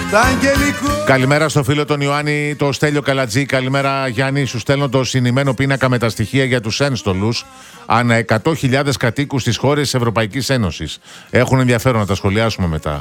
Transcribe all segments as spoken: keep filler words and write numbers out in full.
Καλημέρα στο φίλο τον Ιωάννη, το Στέλιο Καλατζή. Καλημέρα Γιάννη, σου στέλνω το συνημμένο πίνακα με τα στοιχεία για τους ένστολους ανά εκατό χιλιάδες κατοίκους στις χώρες της Ευρωπαϊκής Ένωσης. Έχουν ενδιαφέρον να τα σχολιάσουμε μετά.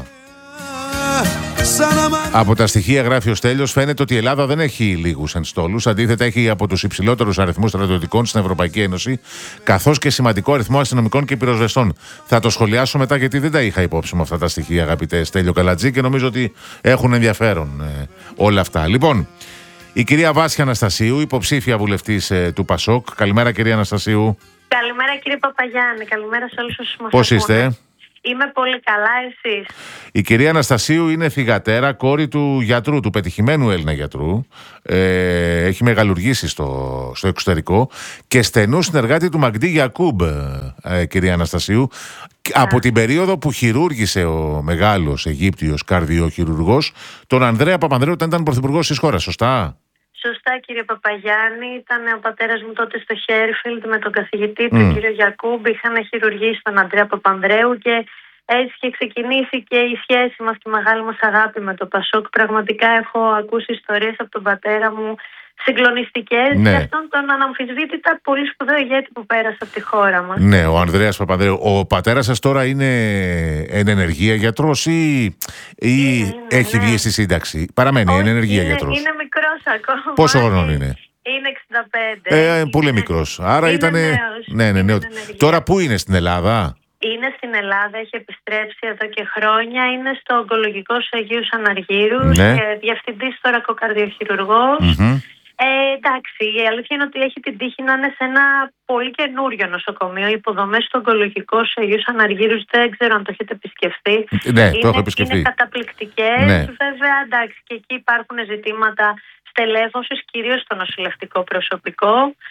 Από τα στοιχεία, γράφει ο Στέλιος, φαίνεται ότι η Ελλάδα δεν έχει λίγους ενστόλους. Αντίθετα, έχει από τους υψηλότερους αριθμούς στρατιωτικών στην Ευρωπαϊκή Ένωση, καθώς και σημαντικό αριθμό αστυνομικών και πυροσβεστών. Θα το σχολιάσω μετά, γιατί δεν τα είχα υπόψη μου αυτά τα στοιχεία, αγαπητέ Στέλιο Καλατζή, και νομίζω ότι έχουν ενδιαφέρον ε, όλα αυτά. Λοιπόν, η κυρία Βάσια Αναστασίου, υποψήφια βουλευτής ε, του Πασόκ. Καλημέρα, κυρία Αναστασίου. Καλημέρα, κύριε Παπαγιάννη. Καλημέρα σε όλους όσους μας Πώς ακούνε. είστε? Είμαι πολύ καλά, εσείς? Η κυρία Αναστασίου είναι θυγατέρα, κόρη του γιατρού, του πετυχημένου Έλληνα γιατρού. Ε, έχει μεγαλουργήσει στο, στο εξωτερικό και στενού συνεργάτη του Μαγντή Γιακούμπ, ε, κυρία Αναστασίου. Yeah. Από την περίοδο που χειρούργησε ο μεγάλος Αιγύπτιος καρδιοχειρουργός τον Ανδρέα Παπανδρέου όταν ήταν πρωθυπουργός της χώρας, σωστά? Σωστά, κύριε Παπαγιάννη. Ήταν ο πατέρας μου τότε στο Χέρφιλντ με τον καθηγητή του, Mm. τον κύριο Γιακούμπ. Είχαν χειρουργήσει τον Ανδρέα Παπανδρέου και έτσι είχε ξεκινήσει και η σχέση μας και η μεγάλη μας αγάπη με το Πασόκ. Πραγματικά έχω ακούσει ιστορίες από τον πατέρα μου συγκλονιστικές, ναι. και αυτόν τον αναμφισβήτητα πολύ σπουδαίο ηγέτη που πέρασε από τη χώρα μας. Ναι, ο Ανδρέας Παπανδρέου. Ο πατέρας σας τώρα είναι εν ενεργεία γιατρός ή, ή είναι, είναι, έχει ναι. βγει στη σύνταξη? Παραμένει εν ενεργεία είναι, γιατρός. Είναι μικρός ακόμα. Πόσο χρονών είναι? Είναι εξήντα πέντε. Ε, πολύ μικρός. Άρα ήταν. Ναι, ναι, ναι. Τώρα πού είναι, στην Ελλάδα? Είναι στην Ελλάδα, έχει επιστρέψει εδώ και χρόνια. Είναι στο ογκολογικό του Αγίου Αναργύρους, ναι. και διευθυντής θωρακοκαρδιοχειρουργός. Mm-hmm. Ε, εντάξει, η αλήθεια είναι ότι έχει την τύχη να είναι σε ένα πολύ καινούριο νοσοκομείο. Οι υποδομές στο ογκολογικό του Αγίου Αναργύρους, δεν ξέρω αν το έχετε επισκεφτεί. Ναι, είναι, το έχω επισκεφτεί. Είναι καταπληκτικές. Ναι. Βέβαια, εντάξει, και εκεί υπάρχουν ζητήματα στελέχωσης, κυρίως στο νοσηλευτικό προσωπικό.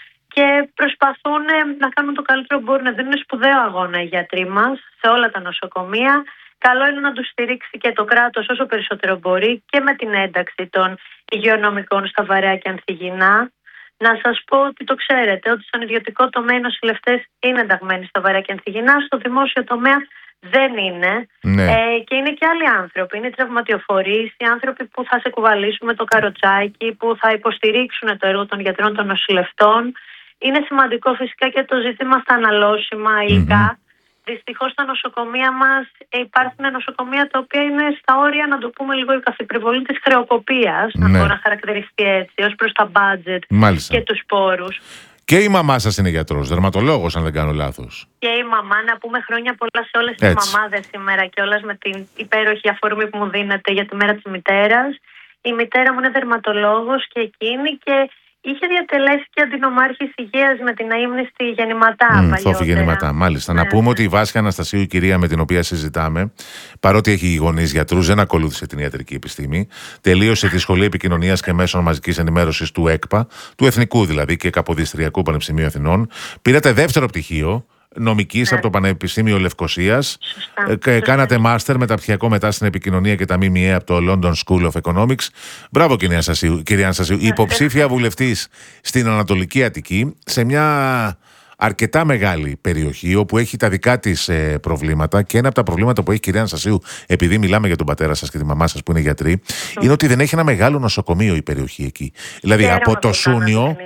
Και προσπαθούν να κάνουν το καλύτερο που μπορούν. Δεν είναι σπουδαίο αγώνα οι γιατροί μας σε όλα τα νοσοκομεία. Καλό είναι να τους στηρίξει και το κράτος όσο περισσότερο μπορεί και με την ένταξη των υγειονομικών στα βαρέα και ανθυγιεινά. Να σας πω ότι το ξέρετε, ότι στον ιδιωτικό τομέα οι νοσηλευτές είναι ενταγμένοι στα βαρέα και ανθυγιεινά, στο δημόσιο τομέα δεν είναι. Ναι. Ε, και είναι και άλλοι άνθρωποι. Είναι οι τραυματιοφορείς, οι άνθρωποι που θα σε κουβαλήσουν με το καροτσάκι, που θα υποστηρίξουν το έργο των γιατρών, των νοσηλευτών. Είναι σημαντικό φυσικά και το ζήτημα στα αναλώσιμα υλικά. Mm-hmm. Δυστυχώς στα νοσοκομεία μας υπάρχουν νοσοκομεία τα οποία είναι στα όρια, να το πούμε λίγο, η καθυπερβολή της χρεοκοπίας, ναι. να μπορεί να χαρακτηριστεί έτσι, ως προς τα budget και τους πόρους. Και η μαμά σας είναι γιατρός, δερματολόγος, αν δεν κάνω λάθος. Και η μαμά, να πούμε χρόνια πολλά σε όλες τις μαμάδες σήμερα και όλες με την υπέροχη αφορμή που μου δίνετε για τη μέρα της μητέρας. Η μητέρα μου είναι δερματολόγος και εκείνη, και είχε διατελέσει και αντινομάρχης υγείας με την αείμνηστη γεννηματά. Mm, Θόφη γεννηματά, μάλιστα. Ναι. Να πούμε ότι η Βάσια Αναστασίου, η κυρία με την οποία συζητάμε, παρότι έχει γονείς γιατρούς, δεν ακολούθησε την ιατρική επιστήμη. Τελείωσε τη Σχολή Επικοινωνίας και Μέσων Μαζικής Ενημέρωσης του ΕΚΠΑ, του Εθνικού δηλαδή και Καποδιστριακού Πανεπιστημίου Αθηνών. Πήρατε δεύτερο πτυχίο νομικής, ναι. από το Πανεπιστήμιο Λευκωσίας. Σωστά. Ε, κάνατε μάστερ μεταπτυχιακό μετά στην επικοινωνία και τα ΜΜΕ από το London School of Economics. Μπράβο, κυρία Αναστασίου. Κυρία Αναστασίου, υποψήφια βουλευτής στην Ανατολική Αττική, σε μια αρκετά μεγάλη περιοχή όπου έχει τα δικά της ε, προβλήματα, και ένα από τα προβλήματα που έχει, κυρία Αναστασίου, επειδή μιλάμε για τον πατέρα σας και τη μαμά σας που είναι γιατροί, mm. είναι ότι δεν έχει ένα μεγάλο νοσοκομείο η περιοχή εκεί. Δηλαδή Χαίρομαι από το Σούνιο.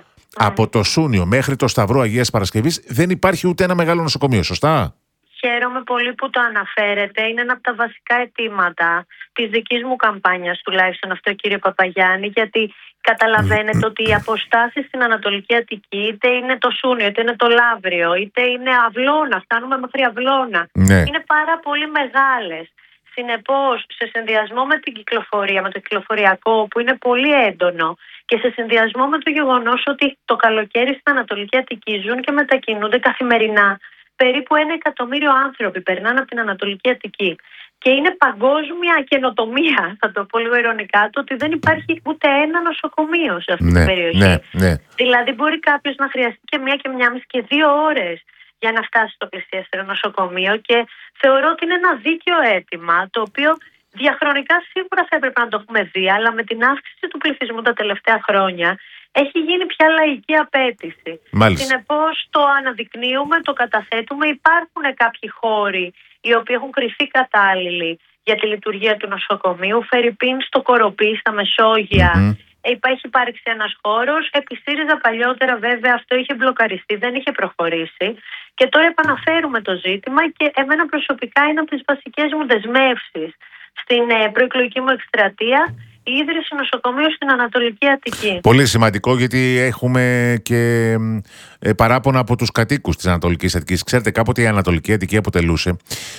Από το Σούνιο μέχρι το Σταυρό Αγίας Παρασκευής δεν υπάρχει ούτε ένα μεγάλο νοσοκομείο, σωστά? Χαίρομαι πολύ που το αναφέρετε. Είναι ένα από τα βασικά αιτήματα της δικής μου καμπάνιας, τουλάχιστον αυτό, κύριε Παπαγιάννη, γιατί καταλαβαίνετε ότι οι αποστάσεις στην Ανατολική Αττική, είτε είναι το Σούνιο, είτε είναι το Λαύριο, είτε είναι Αυλώνα, φτάνουμε μέχρι Αυλώνα, ναι. είναι πάρα πολύ μεγάλες. Συνεπώς, σε συνδυασμό με την κυκλοφορία, με το κυκλοφοριακό που είναι πολύ έντονο, και σε συνδυασμό με το γεγονός ότι το καλοκαίρι στην Ανατολική Αττική ζουν και μετακινούνται καθημερινά περίπου ένα εκατομμύριο άνθρωποι περνάνε από την Ανατολική Αττική. Και είναι παγκόσμια καινοτομία, θα το πω λίγο ειρωνικά, το ότι δεν υπάρχει ούτε ένα νοσοκομείο σε αυτή ναι, την περιοχή. Ναι, ναι. Δηλαδή, μπορεί κάποιος να χρειαστεί και μία και μία μισή και δύο ώρες για να φτάσει στο πλησιέστερο νοσοκομείο. Και θεωρώ ότι είναι ένα δίκαιο αίτημα, το οποίο διαχρονικά σίγουρα θα έπρεπε να το έχουμε δει, αλλά με την αύξηση του πληθυσμού τα τελευταία χρόνια έχει γίνει πια λαϊκή απέτηση. Συνεπώς, το αναδεικνύουμε, το καταθέτουμε. Υπάρχουν κάποιοι χώροι οι οποίοι έχουν κριθεί κατάλληλοι για τη λειτουργία του νοσοκομείου. Φερρυπίν στο Κοροπή, στα Μεσόγεια. Mm-hmm. Υπάρχει υπάρξει ένας χώρος. Επί ΣΥΡΙΖΑ παλιότερα βέβαια αυτό είχε μπλοκαριστεί, δεν είχε προχωρήσει. Και τώρα επαναφέρουμε το ζήτημα και εμένα προσωπικά είναι από τις βασικές μου δεσμεύσεις στην προεκλογική μου εκστρατεία η ίδρυση νοσοκομείου στην Ανατολική Αττική. Πολύ σημαντικό, γιατί έχουμε και παράπονα από τους κατοίκους της Ανατολικής Αττικής. Ξέρετε, κάποτε η Ανατολική Αττική αποτελούσε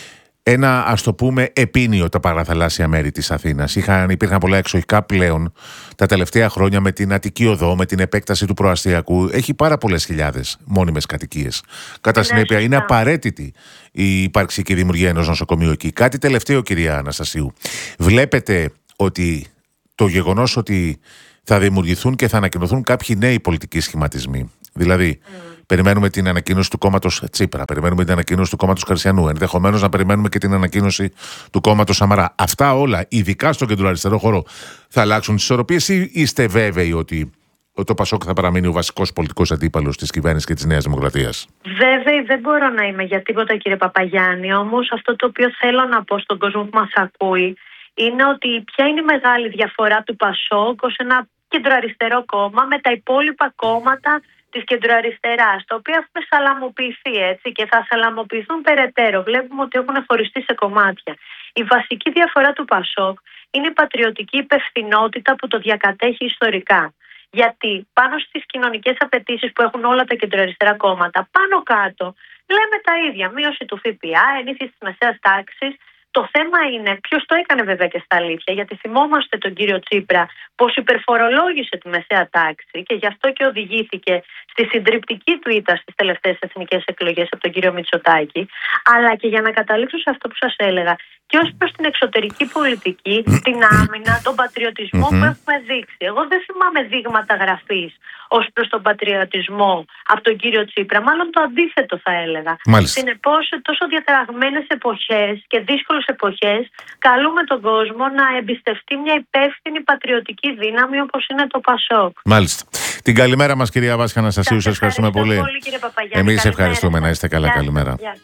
ένα, ας το πούμε, επίνειο τα παραθαλάσσια μέρη της Αθήνας. Είχαν, υπήρχαν πολλά εξοχικά πλέον τα τελευταία χρόνια με την Αττική Οδό, με την επέκταση του προαστιακού. Έχει πάρα πολλές χιλιάδες μόνιμες κατοικίες. Κατά ναι, συνέπεια, είναι απαραίτητη η ύπαρξη και η δημιουργία ενός νοσοκομείου εκεί. Κάτι τελευταίο, κυρία Αναστασίου. Βλέπετε ότι το γεγονός ότι θα δημιουργηθούν και θα ανακοινωθούν κάποιοι νέοι πολιτικοί σχηματισμοί. Δηλαδή, mm. περιμένουμε την ανακοίνωση του κόμματος Τσίπρα, περιμένουμε την ανακοίνωση του κόμματος Χαρσιανού, ενδεχομένως να περιμένουμε και την ανακοίνωση του κόμματος Σαμαρά. Αυτά όλα, ειδικά στο κεντροαριστερό χώρο, θα αλλάξουν τις ισορροπίες ή είστε βέβαιοι ότι το Πασόκ θα παραμείνει ο βασικός πολιτικός αντίπαλος της κυβέρνησης και της Νέας Δημοκρατίας? Βέβαιη δεν μπορώ να είμαι για τίποτα, κύριε Παπαγιάννη. Όμως αυτό το οποίο θέλω να πω στον κόσμο που μας ακούει είναι ότι ποια είναι η μεγάλη διαφορά του Πασόκ ως ένα κεντροαριστερό κόμμα με τα υπόλοιπα κόμματα της κεντροαριστεράς, τα οποία έχουν σαλαμοποιηθεί έτσι και θα σαλαμοποιηθούν περαιτέρω. Βλέπουμε ότι έχουν χωριστεί σε κομμάτια. Η βασική διαφορά του Πασόκ είναι η πατριωτική υπευθυνότητα που το διακατέχει ιστορικά. Γιατί πάνω στις κοινωνικές απαιτήσεις που έχουν όλα τα κεντροαριστερά κόμματα, πάνω κάτω λέμε τα ίδια. Μείωση του ΦΠΑ, ενίσχυση της μεσαίας τάξης. Το θέμα είναι ποιος το έκανε βέβαια και στα αλήθεια, γιατί θυμόμαστε τον κύριο Τσίπρα πως υπερφορολόγησε τη μεσαία τάξη και γι' αυτό και οδηγήθηκε στη συντριπτική του ήττα στις τελευταίες εθνικές εκλογές από τον κύριο Μητσοτάκη. Αλλά και για να καταλήξω σε αυτό που σας έλεγα, και ως προς την εξωτερική πολιτική, την άμυνα, τον πατριωτισμό mm-hmm. που έχουμε δείξει. Εγώ δεν θυμάμαι δείγματα γραφής ως προς τον πατριωτισμό από τον κύριο Τσίπρα, μάλλον το αντίθετο θα έλεγα. Συνεπώς, σε τόσο διαταραγμένες εποχές και δύσκολες εποχές, καλούμε τον κόσμο να εμπιστευτεί μια υπεύθυνη πατριωτική δύναμη όπως είναι το Πασόκ. Μάλιστα. Την καλημέρα μας, κυρία Βάσια Αναστασίου, σας ευχαριστούμε πολύ. πολύ κύριε Παπαγιάννη. Εμείς ευχαριστούμε, να είστε καλά. Γεια. Καλημέρα. Γεια.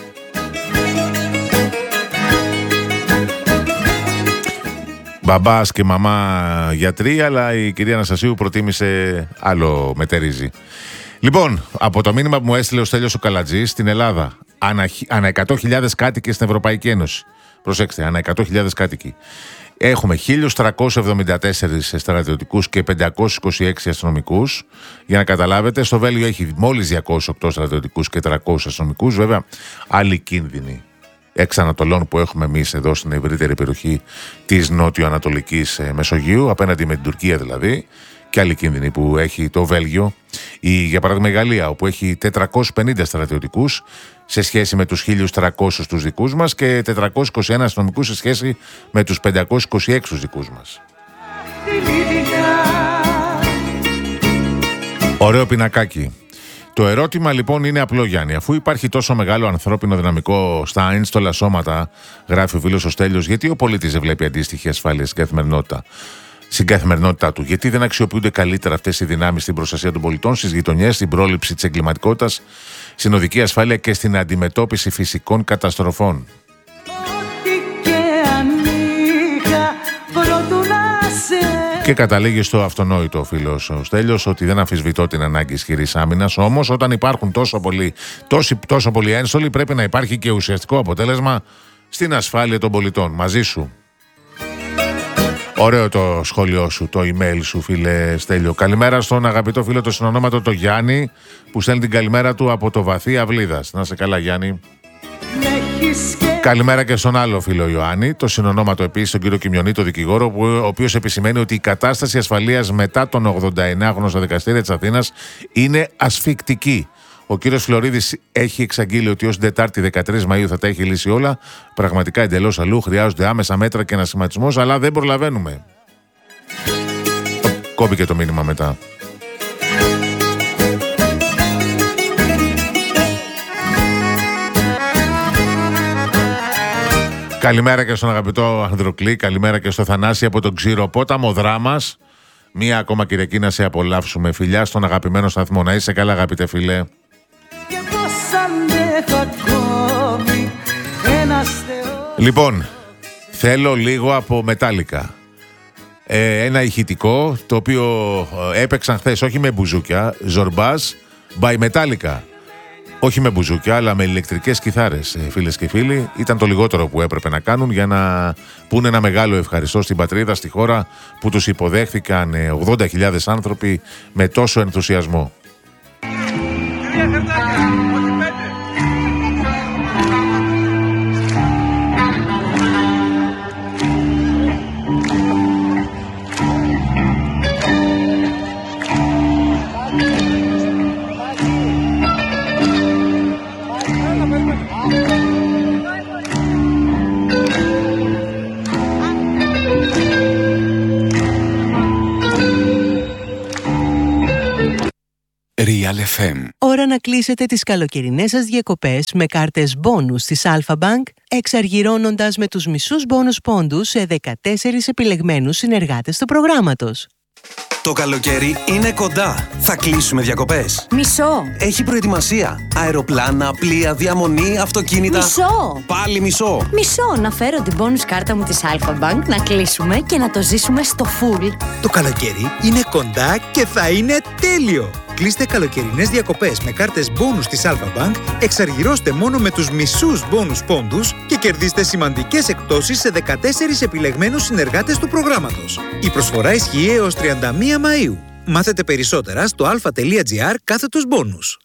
Μπαμπάς και μαμά γιατροί, αλλά η κυρία Αναστασίου προτίμησε άλλο μετερίζει. Λοιπόν, από το μήνυμα που μου έστειλε ο Στέλιος ο Καλατζής, στην Ελλάδα, ανα, ανα εκατό χιλιάδες κάτοικοι στην Ευρωπαϊκή Ένωση. Προσέξτε, ανα εκατό χιλιάδες κάτοικοι. Έχουμε χίλιους τριακόσιους εβδομήντα τέσσερις στρατιωτικούς και πεντακόσιους είκοσι έξι αστυνομικούς. Για να καταλάβετε, στο Βέλγιο έχει μόλις διακόσιους οκτώ στρατιωτικούς και τριακόσιους αστυνομικούς. Βέβαια, άλλοι κίνδυνοι εξ Ανατολών που έχουμε εμείς εδώ στην ευρύτερη περιοχή της νότιο-ανατολικής Μεσογείου, απέναντι με την Τουρκία δηλαδή, και άλλοι κίνδυνοι που έχει το Βέλγιο, ή για παράδειγμα η Γαλλία, όπου έχει τετρακόσιους πενήντα στρατιωτικούς σε σχέση με τους χίλιους τριακόσιους τους δικούς μας και τετρακόσιους είκοσι ένα αστυνομικούς σε σχέση με τους πεντακόσιους είκοσι έξι τους δικούς μας. Ωραίο πινακάκι. Το ερώτημα λοιπόν είναι απλό, Γιάννη. Αφού υπάρχει τόσο μεγάλο ανθρώπινο δυναμικό στα ένστολα σώματα, γράφει ο φίλος ο Στέλιος, γιατί ο πολίτης δεν βλέπει αντίστοιχη ασφάλεια στην καθημερινότητα, στην καθημερινότητά του? Γιατί δεν αξιοποιούνται καλύτερα αυτές οι δυνάμεις στην προστασία των πολιτών, στις γειτονιές, στην πρόληψη της εγκληματικότητας, στην οδική ασφάλεια και στην αντιμετώπιση φυσικών καταστροφών? Και καταλήγει στο αυτονόητο ο φίλος ο Στέλιος, ότι δεν αμφισβητώ την ανάγκη ισχυρής άμυνας, όμως όταν υπάρχουν τόσο πολλοί, τόσο, τόσο πολλοί ένστολοι, πρέπει να υπάρχει και ουσιαστικό αποτέλεσμα στην ασφάλεια των πολιτών. Μαζί σου. Ωραίο το σχόλιο σου, το email σου, φίλε Στέλιο. Καλημέρα στον αγαπητό φίλο το συνονόματο το Γιάννη, που στέλνει την καλημέρα του από το βαθύ Αυλίδας. Να σε καλά, Γιάννη. Καλημέρα και στον άλλο φίλο Ιωάννη, το συνονόματο επίσης τον κύριο Κιμιονή, το δικηγόρο, που, ο οποίος επισημαίνει ότι η κατάσταση ασφαλείας μετά τον ογδόντα εννέα στα δικαστήρια της Αθήνας είναι ασφικτική. Ο κύριος Φλωρίδης έχει εξαγγείλει ότι ως την Τετάρτη δεκατρείς Μαΐου θα τα έχει λύσει όλα. Πραγματικά εντελώς αλλού, χρειάζονται άμεσα μέτρα και ανασχηματισμός, αλλά δεν προλαβαίνουμε. Κόμπηκε το μήνυμα μετά. Καλημέρα και στον αγαπητό Ανδροκλή, καλημέρα και στο Θανάση από τον Ξηροπόταμο Δράμας. Μία ακόμα Κυριακή να σε απολαύσουμε. Φιλιά στον αγαπημένο σταθμό. Να είσαι καλά, αγαπητέ φίλε. Λοιπόν, Θέλω λίγο από Μετάλλικα. Ε, ένα ηχητικό το οποίο έπαιξαν χθες, όχι με μπουζούκια, Ζορμπάς by Μετάλλικα. Όχι με μπουζούκια, αλλά με ηλεκτρικές κιθάρες, φίλες και φίλοι. Ήταν το λιγότερο που έπρεπε να κάνουν για να πούνε ένα μεγάλο ευχαριστώ στην πατρίδα, στη χώρα που τους υποδέχθηκαν ογδόντα χιλιάδες άνθρωποι με τόσο ενθουσιασμό. Real εφ εμ. Ώρα να κλείσετε τις καλοκαιρινές σας διακοπές με κάρτες μπόνους της Alpha Bank, εξαργυρώνοντας με τους μισούς μπόνους πόντους σε δεκατέσσερις επιλεγμένους συνεργάτες του προγράμματος. Το καλοκαίρι είναι κοντά. Θα κλείσουμε διακοπές. Μισό. Έχει προετοιμασία. Αεροπλάνα, πλοία, διαμονή, αυτοκίνητα. Μισό. Πάλι μισό. Μισό. Να φέρω την bonus κάρτα μου της Alpha Bank, να κλείσουμε και να το ζήσουμε στο full. Το καλοκαίρι είναι κοντά και θα είναι τέλειο. Κλείστε καλοκαιρινές διακοπές με κάρτες μπόνους της Alpha Bank, εξαργυρώστε μόνο με τους μισούς μπόνους πόντους και κερδίστε σημαντικές εκπτώσεις σε δεκατέσσερις επιλεγμένους συνεργάτες του προγράμματος. Η προσφορά ισχύει έως τριάντα μία Μαΐου. Μάθετε περισσότερα στο alpha.gr κάθετος μπόνους.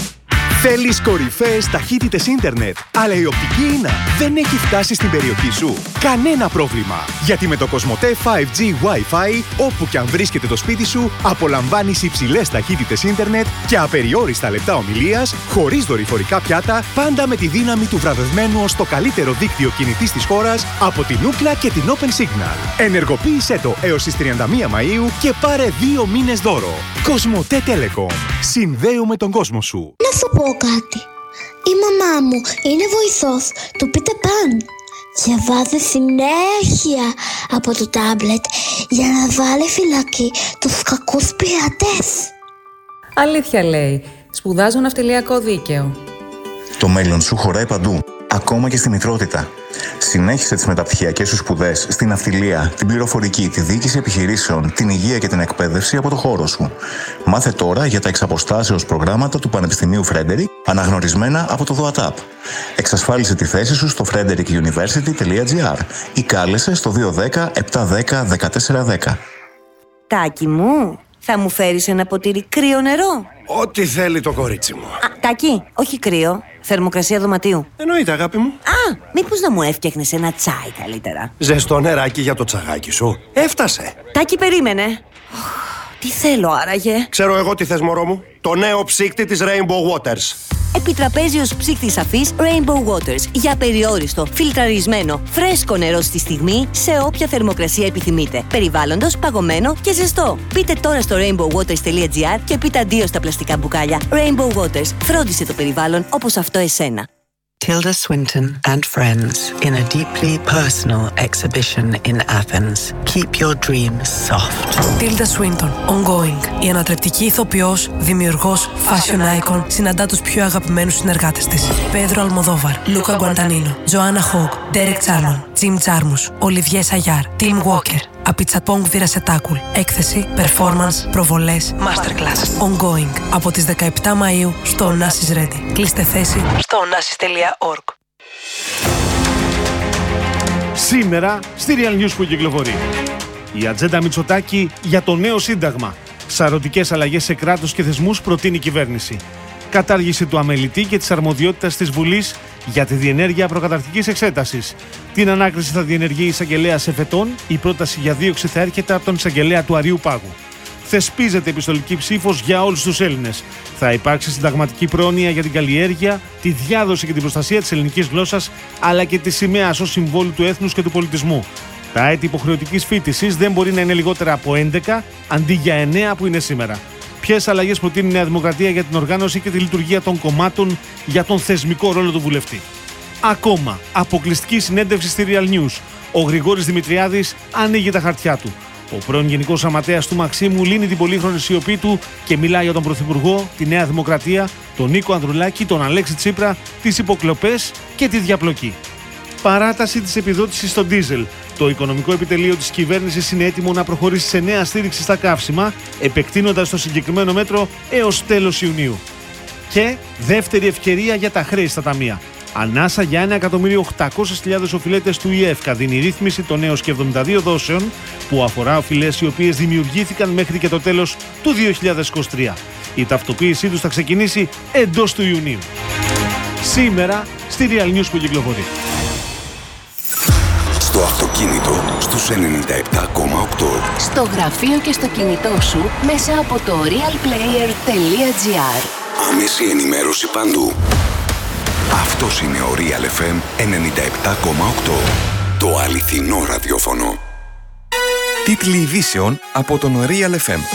Θέλεις κορυφαίες ταχύτητες ίντερνετ, αλλά η οπτική ίνα δεν έχει φτάσει στην περιοχή σου? Κανένα πρόβλημα! Γιατί με το Κοσμοτέ φάιβ τζι Wi-Fi, όπου και αν βρίσκεται το σπίτι σου, απολαμβάνεις υψηλές ταχύτητες ίντερνετ και απεριόριστα λεπτά ομιλίας, χωρίς δορυφορικά πιάτα, πάντα με τη δύναμη του βραβευμένου ως το καλύτερο δίκτυο κινητής της χώρας από την Ookla και την Open Signal. Ενεργοποίησέ το έως τις τριάντα μία Μαΐου και πάρε δύο μήνες δώρο. Κοσμοτέ Telecom. Συνδέουμε τον κόσμο σου. Να σου πω κάτι. Η μαμά μου είναι βοηθός του Peter Pan και βάζει συνέχεια από το τάμπλετ για να βάλει φυλακή τους κακούς πειρατές. Αλήθεια λέει. Σπουδάζω ναυτιλιακό δίκαιο. Το μέλλον σου χωράει παντού, ακόμα και στη μητρότητα. Συνέχισε τις μεταπτυχιακές σου σπουδές στην ναυτιλία, την πληροφορική, τη διοίκηση επιχειρήσεων, την υγεία και την εκπαίδευση από το χώρο σου. Μάθε τώρα για τα εξαποστάσεως προγράμματα του Πανεπιστημίου Φρέντερικ, αναγνωρισμένα από το ΔΟΑΤΑΠ. Εξασφάλισε τη θέση σου στο φρέντερικ γιουνιβέρσιτι τελεία τζι άρ ή κάλεσε στο δύο ένα μηδέν επτά ένα μηδέν δεκατέσσερα δέκα. Τάκη μου, θα μου φέρεις ένα ποτήρι κρύο νερό? Ό,τι θέλει το κορίτσι μου. Α, Τάκη, όχι κρύο. Θερμοκρασία δωματίου. Εννοείται, αγάπη μου. Α, μήπως να μου έφτιαχνες ένα τσάι καλύτερα? Ζεστό νεράκι για το τσαγάκι σου. Έφτασε. Τάκη, περίμενε. Τι θέλω άραγε? Ξέρω εγώ τι θες, μωρό μου. Το νέο ψύκτη της Rainbow Waters. Επιτραπέζιος ψύκτης σαφής Rainbow Waters. Για περιόριστο, φιλτραρισμένο, φρέσκο νερό στη στιγμή, σε όποια θερμοκρασία επιθυμείτε. Περιβάλλοντος, παγωμένο και ζεστό. Πείτε τώρα στο rainbow waters τελεία τζι άρ και πείτε αντίο στα πλαστικά μπουκάλια. Rainbow Waters. Φρόντισε το περιβάλλον όπως αυτό εσένα. Tilda Swinton and friends in a deeply personal exhibition in Athens. Keep your dreams soft. Tilda Swinton, ongoing. Η ανατρεπτική ηθοποιός, δημιουργός, fashion icon, συναντά τους πιο αγαπημένους συνεργάτες της. Πέδρο Αλμοδόβαρ, Λούκα Γκουαντανίνο, Τζοάννα Χόγκ, Ντέρεκ Τσάρμον, Τζιμ Τζάρμους, Ολιβιέ Σαγιάρ, Τιμ Walker, Απιτσαπόγκ Βιρασετάκουλ. Έκθεση, performance, προβολές, masterclass. Ongoing. Από τις δεκαεπτά Μαΐου στο Onassis Ready. Κλείστε θέση στο onassis τελεία org. Σήμερα στη Real News που κυκλοφορεί. Η ατζέντα Μητσοτάκη για το νέο σύνταγμα. Σαρωτικές αλλαγές σε κράτος και θεσμούς προτείνει η κυβέρνηση. Κατάργηση του αμελητή και της αρμοδιότητας της Βουλής για τη διενέργεια προκαταρκτικής εξέτασης. Την ανάκριση θα διενεργεί η εισαγγελέας εφετών. Η πρόταση για δίωξη θα έρχεται από τον εισαγγελέα του Αριού Πάγου. Θεσπίζεται επιστολική ψήφος για όλους τους Έλληνες. Θα υπάρξει συνταγματική πρόνοια για την καλλιέργεια, τη διάδοση και την προστασία της ελληνικής γλώσσας, αλλά και τη σημαίας ως συμβόλου του έθνους και του πολιτισμού. Τα έτη υποχρεωτικής φοιτησής δεν μπορεί να είναι λιγότερα από έντεκα, αντί για εννέα που είναι σήμερα. Ποιες αλλαγές προτείνει η Νέα Δημοκρατία για την οργάνωση και τη λειτουργία των κομμάτων, για τον θεσμικό ρόλο του βουλευτή. Ακόμα, αποκλειστική συνέντευξη στη Real News. Ο Γρηγόρης Δημητριάδης ανοίγει τα χαρτιά του. Ο πρώην Γενικός Γραμματέας του Μαξίμου λύνει την πολύχρονη σιωπή του και μιλάει για τον Πρωθυπουργό, τη Νέα Δημοκρατία, τον Νίκο Ανδρουλάκη, τον Αλέξη Τσίπρα, τις υποκλοπές και τη διαπλοκή. παράταση της επιδότησης στο ντίζελ. Το οικονομικό επιτελείο της κυβέρνησης είναι έτοιμο να προχωρήσει σε νέα στήριξη στα καύσιμα, επεκτείνοντας το συγκεκριμένο μέτρο έως τέλος Ιουνίου. Και δεύτερη ευκαιρία για τα χρέη στα ταμεία. Ανάσα για ένα εκατομμύριο οκτακόσιες χιλιάδες οφειλέτες του ΙΕΦΚΑ δίνει η ρύθμιση των έως και εβδομήντα δύο δόσεων που αφορά οφειλές οι οποίες δημιουργήθηκαν μέχρι και το τέλος του δύο χιλιάδες είκοσι τρία. Η ταυτοποίησή τους θα ξεκινήσει εντός του Ιουνίου. Σήμερα στη Real News που κυκλοφορεί. Στο αυτοκίνητο στους ενενήντα επτά κόμμα οκτώ. Στο γραφείο και στο κινητό σου μέσα από το realplayer τελεία gr. Άμεση ενημέρωση παντού. Αυτός είναι ο Real εφ εμ ενενήντα επτά κόμμα οκτώ. Το αληθινό ραδιόφωνο. Τίτλοι ειδήσεων από τον Real εφ εμ.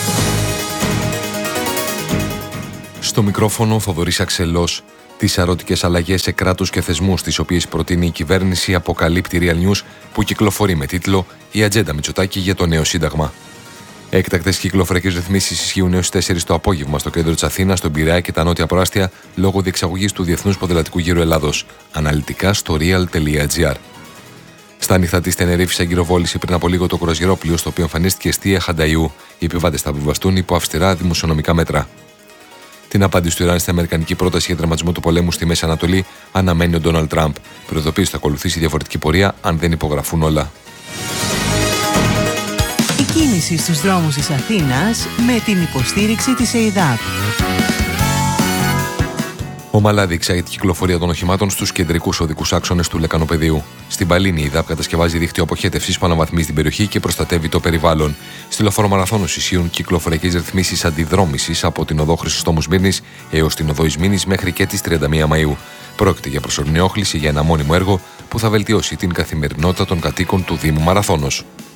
Στο μικρόφωνο Θοδωρής Αξελός. Τις σαρωτικές αλλαγές σε κράτος και θεσμούς τις οποίες προτείνει η κυβέρνηση αποκαλύπτει Real News που κυκλοφορεί με τίτλο «Η ατζέντα Μητσοτάκη για το νέο σύνταγμα». Έκτακτες κυκλοφοριακές ρυθμίσεις ισχύουν έως τέσσερις το απόγευμα στο κέντρο της Αθήνας, στον Πειραιά και τα νότια προάστια λόγω διεξαγωγής του Διεθνούς Ποδηλατικού Γύρου Ελλάδος. Αναλυτικά στο real τελεία gr. Στα νυχτά της Τενερίφης αγκυροβόλησε πριν από λίγο το κρουαζιερόπλοιο στο οποίο εμφανίστηκε εστία Χανταϊού. Οι επιβάτες θα βιβαστούν υπό αυστηρά δημοσιονομικά μέτρα. Την απάντηση του Ιράν στην αμερικανική πρόταση για τερματισμό του πολέμου στη Μέση Ανατολή αναμένει ο Ντόναλντ Τραμπ. Προειδοποίησε ότι θα ακολουθήσει διαφορετική πορεία αν δεν υπογραφούν όλα. Η κίνηση στους δρόμους της Αθήνας με την υποστήριξη της ΕΙΔΑΠ. Ομαλά διεξάγεται η κυκλοφορία των οχημάτων στους κεντρικούς οδικούς άξονες του Λεκανοπεδίου. Στην Παλίνη, η ΕΙΔΑΠ κατασκευάζει δίκτυο αποχέτευσης που αναβαθμίζει την περιοχή και προστατεύει το περιβάλλον. Στη Λεωφόρο Μαραθώνος ισχύουν κυκλοφοριακές ρυθμίσεις αντιδρόμησης από την οδό Χρυσοστόμου Σμύρνης έως την οδό Ισμήνης μέχρι και τις τριάντα μία Μαΐου. Πρόκειται για προσωρινή όχληση για ένα μόνιμο έργο που θα βελτιώσει την καθημερινότητα των κατοίκων του Δήμου Μαραθώνος.